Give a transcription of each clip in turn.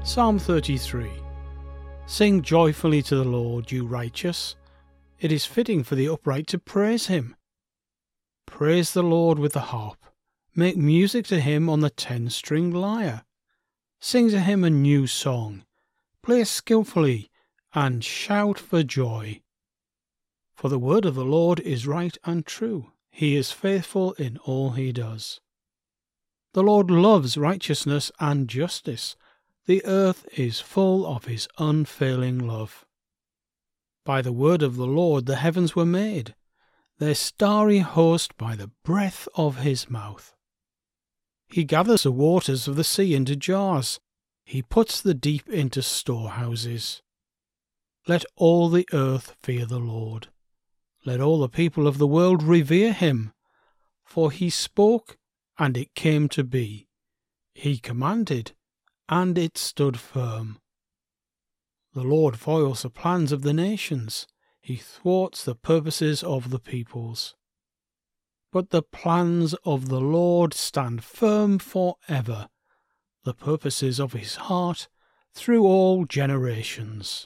Psalm 33. Sing joyfully to the Lord, you righteous. It is fitting for the upright to praise him. Praise the Lord with the harp. Make music to him on the 10-stringed lyre. Sing to him a new song. Play skillfully and shout for joy. For the word of the Lord is right and true. He is faithful in all he does. The Lord loves righteousness and justice. The earth is full of his unfailing love. By the word of the Lord the heavens were made, their starry host by the breath of his mouth. He gathers the waters of the sea into jars. He puts the deep into storehouses. Let all the earth fear the Lord. Let all the people of the world revere him. For he spoke, and it came to be. He commanded, and it stood firm. The Lord foils the plans of the nations. He thwarts the purposes of the peoples. But the plans of the Lord stand firm forever, the purposes of his heart through all generations.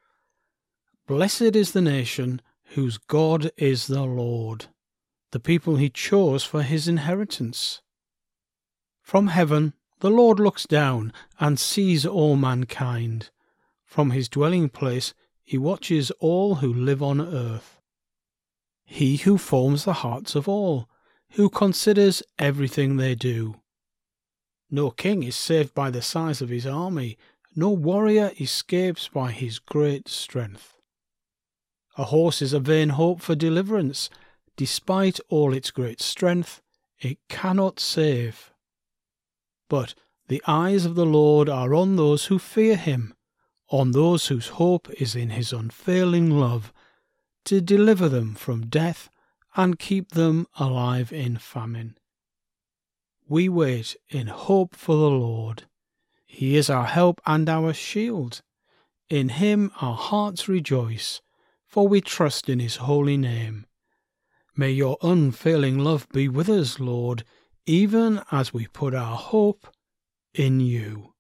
Blessed is the nation whose God is the Lord, the people he chose for his inheritance. From heaven the Lord looks down and sees all mankind. From his dwelling place he watches all who live on earth. He who forms the hearts of all, who considers everything they do. No king is saved by the size of his army, no warrior escapes by his great strength. A horse is a vain hope for deliverance. Despite all its great strength, it cannot save. But the eyes of the Lord are on those who fear him, on those whose hope is in his unfailing love, to deliver them from death and keep them alive in famine. We wait in hope for the Lord. He is our help and our shield. In him our hearts rejoice, for we trust in his holy name. May your unfailing love be with us, Lord, even as we put our hope in you.